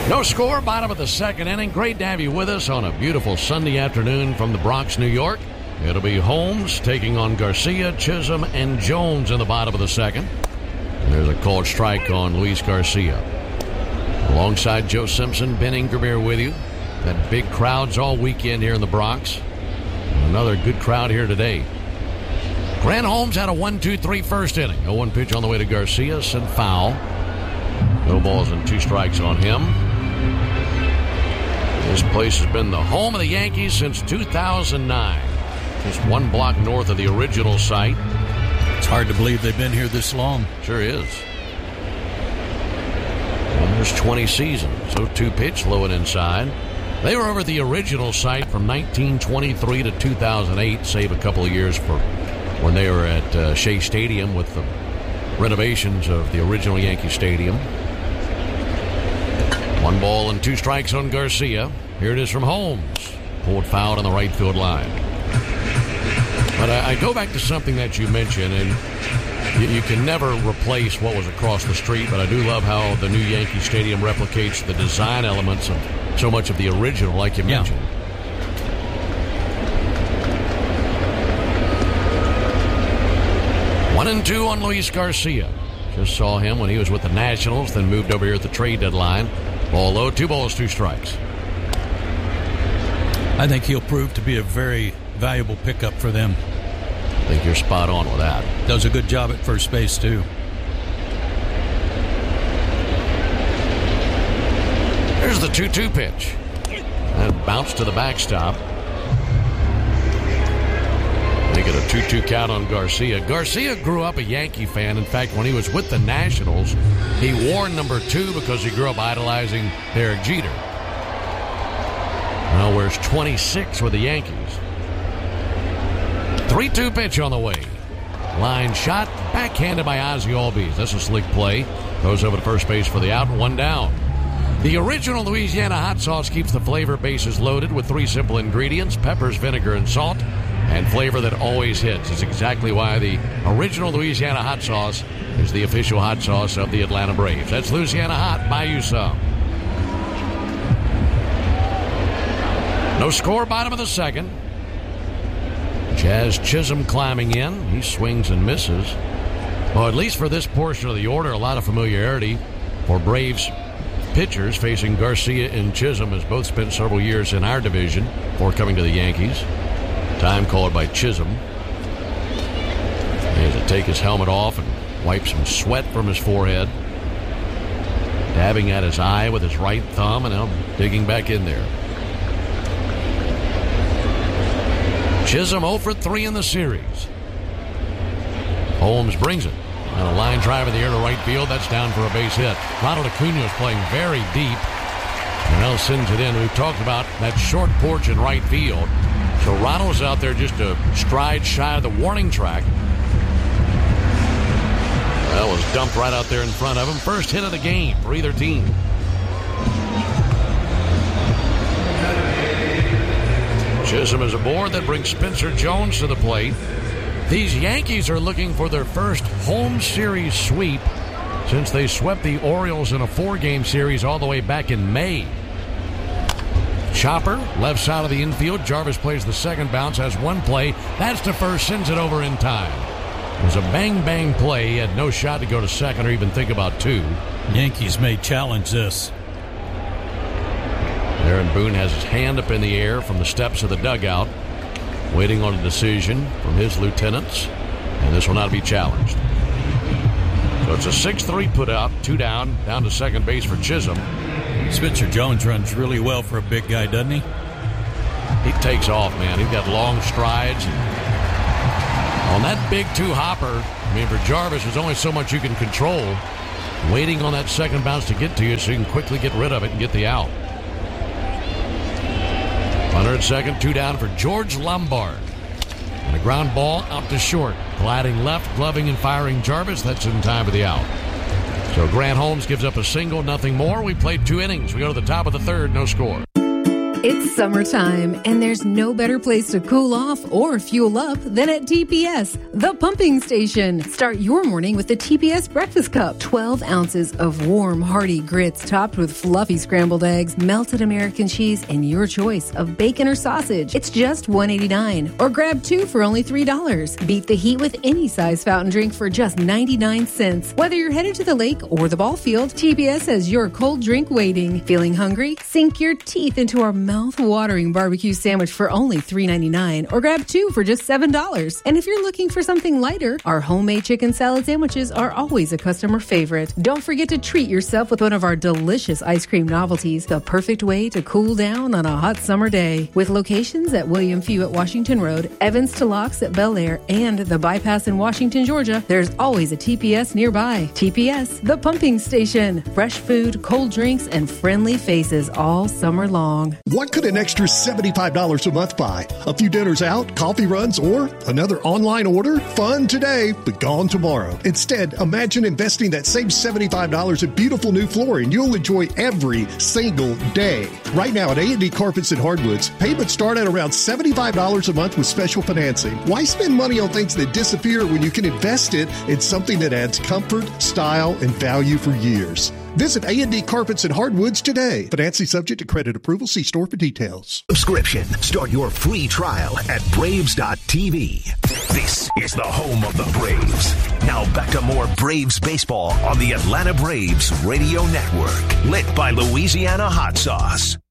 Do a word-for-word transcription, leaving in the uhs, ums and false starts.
No score, bottom of the second inning. Great to have you with us on a beautiful Sunday afternoon from the Bronx, New York. It'll be Holmes taking on Garcia, Chisholm, and Jones in the bottom of the second. There's a called strike on Luis Garcia. Alongside Joe Simpson, Ben Ingerbeer with you. That big crowds all weekend here in the Bronx. Another good crowd here today. Grant Holmes had a one two three first inning. oh one pitch on the way to Garcia, sent foul. No balls and two strikes on him. This place has been the home of the Yankees since two thousand nine. Just one block north of the original site. It's hard to believe they've been here this long. Sure is. Almost twenty seasons. oh two pitch, low and inside. They were over the original site from nineteen twenty-three to two thousand eight, save a couple of years for when they were at uh, Shea Stadium with the renovations of the original Yankee Stadium. One ball and two strikes on Garcia. Here it is from Holmes. Pulled foul on the right field line. But I, I go back to something that you mentioned, and you, you can never replace what was across the street, but I do love how the new Yankee Stadium replicates the design elements of so much of the original, like you yeah. mentioned. One and two on Luis Garcia. Just saw him when he was with the Nationals, then moved over here at the trade deadline. Ball low, two balls, two strikes. I think he'll prove to be a very valuable pickup for them. I think you're spot on with that. Does a good job at first base, too. Here's the two two pitch. That bounced to the backstop. They get a two two count on Garcia. Garcia grew up a Yankee fan. In fact, when he was with the Nationals, he wore number two because he grew up idolizing Derek Jeter. Now wears twenty-six with the Yankees. three two pitch on the way. Line shot, backhanded by Ozzie Albies. That's a slick play. Goes over to first base for the out, and one down. The original Louisiana hot sauce keeps the flavor bases loaded with three simple ingredients: peppers, vinegar, and salt. And flavor that always hits. It's exactly why the original Louisiana hot sauce is the official hot sauce of the Atlanta Braves. That's Louisiana Hot. Buy you some. No score, bottom of the second. Jazz Chisholm climbing in. He swings and misses. Well, at least for this portion of the order, a lot of familiarity for Braves pitchers facing Garcia and Chisholm, has both spent several years in our division before coming to the Yankees. Time called by Chisholm. He has to take his helmet off and wipe some sweat from his forehead. Dabbing at his eye with his right thumb and now digging back in there. Chisholm oh for three in the series. Holmes brings it. And a line drive in the air to right field. That's down for a base hit. Ronald Acuna is playing very deep. And now sends it in. We've talked about that short porch in right field. So Ronald's out there just a stride shy of the warning track. That was dumped right out there in front of him. First hit of the game for either team. Chisholm is aboard. That brings Spencer Jones to the plate. These Yankees are looking for their first home series sweep since they swept the Orioles in a four-game series all the way back in May. Chopper, left side of the infield. Jarvis plays the second bounce, has one play. That's to first, sends it over in time. It was a bang-bang play. He had no shot to go to second or even think about two. Yankees may challenge this. Aaron Boone has his hand up in the air from the steps of the dugout, waiting on a decision from his lieutenants, and this will not be challenged. So it's a six three put out, two down, down to second base for Chisholm. Spencer Jones runs really well for a big guy, doesn't he? He takes off, man. He's got long strides. On that big two-hopper, I mean, for Jarvis, there's only so much you can control. Waiting on that second bounce to get to you so you can quickly get rid of it and get the out. Runner at second, two down for George Lombard. And a ground ball out to short. Gliding left, gloving and firing Jarvis. That's in time for the out. So Grant Holmes gives up a single, nothing more. We played two innings. We go to the top of the third, no score. It's summertime, and there's no better place to cool off or fuel up than at T P S, the pumping station. Start your morning with the T P S Breakfast Cup. twelve ounces of warm, hearty grits topped with fluffy scrambled eggs, melted American cheese, and your choice of bacon or sausage. It's just one dollar and eighty-nine cents, or grab two for only three dollars. Beat the heat with any size fountain drink for just ninety-nine cents. Whether you're headed to the lake or the ball field, T P S has your cold drink waiting. Feeling hungry? Sink your teeth into our mouth-watering barbecue sandwich for only three dollars and ninety-nine cents, or grab two for just seven dollars. And if you're looking for something lighter, our homemade chicken salad sandwiches are always a customer favorite. Don't forget to treat yourself with one of our delicious ice cream novelties, the perfect way to cool down on a hot summer day. With locations at William Few at Washington Road, Evans to Locks at Bel Air, and the Bypass in Washington, Georgia, there's always a T P S nearby. T P S, the pumping station. Fresh food, cold drinks, and friendly faces all summer long. What could an extra seventy-five dollars a month buy? A few dinners out, coffee runs, or another online order? Fun today, but gone tomorrow. Instead, imagine investing that same seventy-five dollars in beautiful new flooring you'll enjoy every single day. Right now at A and D Carpets and Hardwoods, payments start at around seventy-five dollars a month with special financing. Why spend money on things that disappear when you can invest it in something that adds comfort, style, and value for years? Visit A and D Carpets and Hardwoods today. Financing subject to credit approval. See store for details. Subscription. Start your free trial at Braves dot T V. This is the home of the Braves. Now back to more Braves baseball on the Atlanta Braves Radio Network. Lit by Louisiana Hot Sauce.